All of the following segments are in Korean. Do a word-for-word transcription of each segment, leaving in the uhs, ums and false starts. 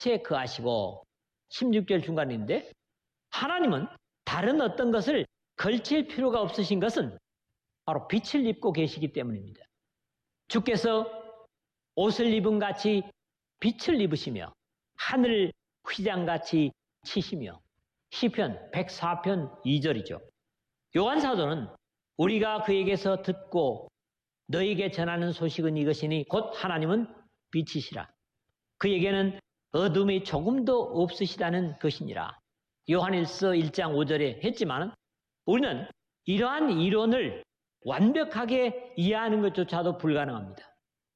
체크하시고 십육 절 중간인데 하나님은 다른 어떤 것을 걸칠 필요가 없으신 것은 바로 빛을 입고 계시기 때문입니다. 주께서 옷을 입은 같이 빛을 입으시며 하늘 휘장같이 치시며 시편 백사 편 이 절이죠. 요한사도는 우리가 그에게서 듣고 너에게 전하는 소식은 이것이니 곧 하나님은 빛이시라. 그에게는 어둠이 조금도 없으시다는 것이니라. 요한일서 일 장 오 절에 했지만 우리는 이러한 이론을 완벽하게 이해하는 것조차도 불가능합니다.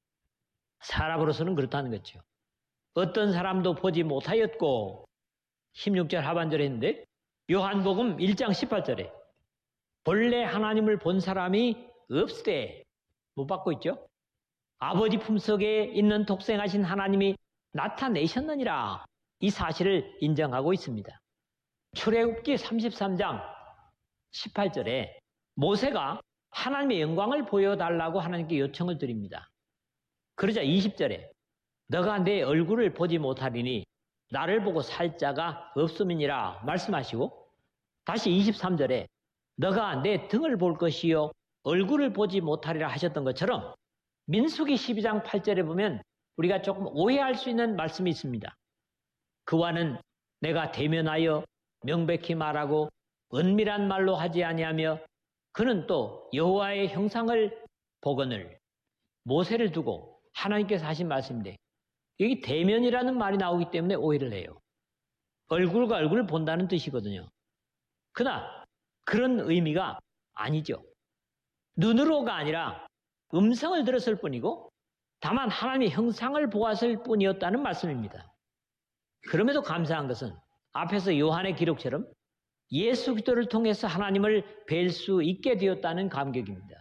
사람으로서는 그렇다는 거죠. 어떤 사람도 보지 못하였고 십육 절 하반절에 했는데 요한복음 일 장 십팔 절에 본래 하나님을 본 사람이 없으되 못 받고 있죠. 아버지 품속에 있는 독생하신 하나님이 나타내셨느니라 이 사실을 인정하고 있습니다. 출애굽기 삼십삼 장 십팔 절에 모세가 하나님의 영광을 보여달라고 하나님께 요청을 드립니다. 그러자 이십 절에 너가 내 얼굴을 보지 못하리니 나를 보고 살 자가 없음이니라 말씀하시고 다시 이십삼 절에 너가 내 등을 볼 것이요 얼굴을 보지 못하리라 하셨던 것처럼 민수기 십이 장 팔 절에 보면 우리가 조금 오해할 수 있는 말씀이 있습니다. 그와는 내가 대면하여 명백히 말하고 은밀한 말로 하지 아니하며 그는 또 여호와의 형상을 보거늘 모세를 두고 하나님께서 하신 말씀인데 여기 대면이라는 말이 나오기 때문에 오해를 해요. 얼굴과 얼굴을 본다는 뜻이거든요. 그러나 그런 의미가 아니죠. 눈으로가 아니라 음성을 들었을 뿐이고 다만 하나님의 형상을 보았을 뿐이었다는 말씀입니다. 그럼에도 감사한 것은 앞에서 요한의 기록처럼 예수 그리스도를 통해서 하나님을 뵐 수 있게 되었다는 감격입니다.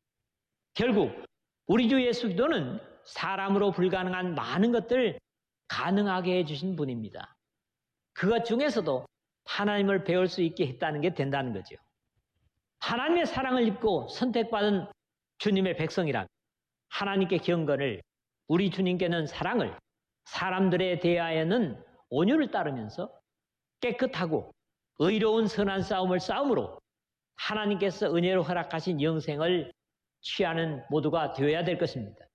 결국 우리 주 예수 그리스도는 사람으로 불가능한 많은 것들을 가능하게 해주신 분입니다. 그것 중에서도 하나님을 배울 수 있게 했다는 게 된다는 거죠. 하나님의 사랑을 입고 선택받은 주님의 백성이란 하나님께 경건을, 우리 주님께는 사랑을, 사람들에 대하여는 온유를 따르면서 깨끗하고 의로운 선한 싸움을 싸움으로 하나님께서 은혜로 허락하신 영생을 취하는 모두가 되어야 될 것입니다.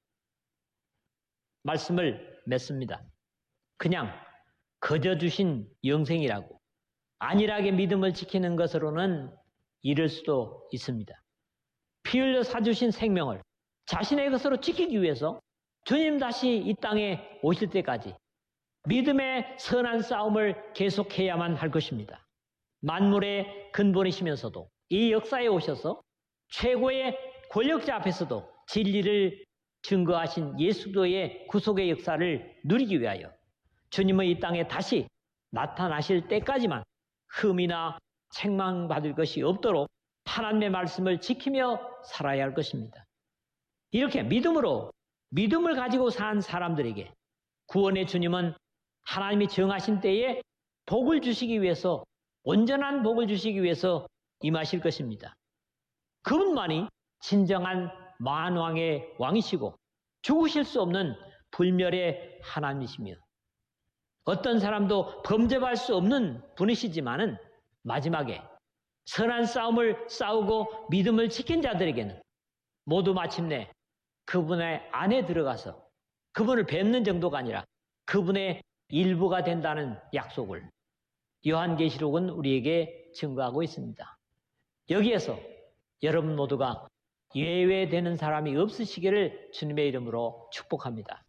말씀을 맺습니다. 그냥 거저 주신 영생이라고 안일하게 믿음을 지키는 것으로는 이를 수도 있습니다. 피 흘려 사주신 생명을 자신의 것으로 지키기 위해서 주님 다시 이 땅에 오실 때까지 믿음의 선한 싸움을 계속해야만 할 것입니다. 만물의 근본이시면서도 이 역사에 오셔서 최고의 권력자 앞에서도 진리를 증거하신 예수도의 구속의 역사를 누리기 위하여 주님의 이 땅에 다시 나타나실 때까지만 흠이나 책망받을 것이 없도록 하나님의 말씀을 지키며 살아야 할 것입니다. 이렇게 믿음으로 믿음을 가지고 산 사람들에게 구원의 주님은 하나님이 정하신 때에 복을 주시기 위해서, 온전한 복을 주시기 위해서 임하실 것입니다. 그분만이 진정한 만왕의 왕이시고 죽으실 수 없는 불멸의 하나님이시며 어떤 사람도 범접할 수 없는 분이시지만은 마지막에 선한 싸움을 싸우고 믿음을 지킨 자들에게는 모두 마침내 그분의 안에 들어가서 그분을 뵙는 정도가 아니라 그분의 일부가 된다는 약속을 요한계시록은 우리에게 증거하고 있습니다. 여기에서 여러분 모두가 예외되는 사람이 없으시기를 주님의 이름으로 축복합니다.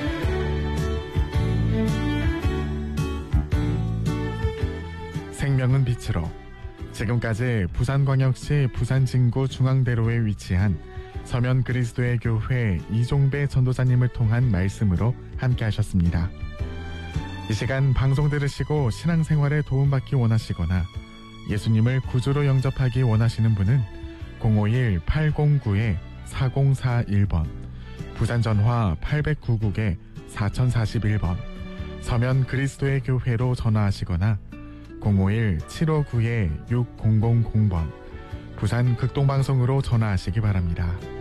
생명은 빛으로. 지금까지 부산광역시 부산진구 중앙대로에 위치한 서면 그리스도의 교회 이종배 전도사님을 통한 말씀으로 함께 하셨습니다. 이 시간 방송 들으시고 신앙생활에 도움받기 원하시거나 예수님을 구주로 영접하기 원하시는 분은 공오일 팔공구 사공사일 번, 부산 전화 팔구구 사공사일 번, 서면 그리스도의 교회로 전화하시거나 공오일 칠오구 육공공공 번, 부산 극동방송으로 전화하시기 바랍니다.